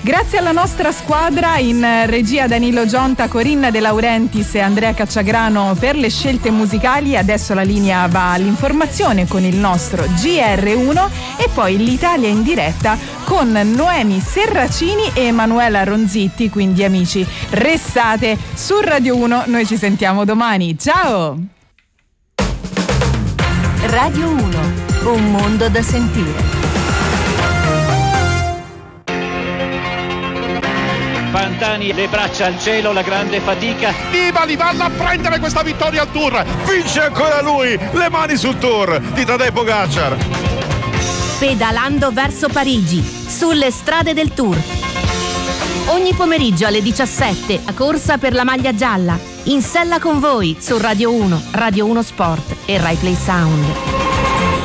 Grazie alla nostra squadra, in regia Danilo Gionta, Corinna De Laurentiis e Andrea Cacciagrano per le scelte musicali. Adesso la linea va all'informazione con il nostro GR1 e poi l'Italia in diretta con Noemi Serracini e Emanuela Ronzitti. Quindi amici, restate su Radio 1, noi ci sentiamo domani. Ciao! Radio 1, un mondo da sentire. Pantani, le braccia al cielo, la grande fatica. Nibali vanno a prendere questa vittoria al Tour. Vince ancora lui, le mani sul Tour di Tadej Pogačar. Pedalando verso Parigi, sulle strade del Tour. Ogni pomeriggio alle 17, a corsa per la maglia gialla. In sella con voi su Radio 1, Radio 1 Sport e Rai Play Sound.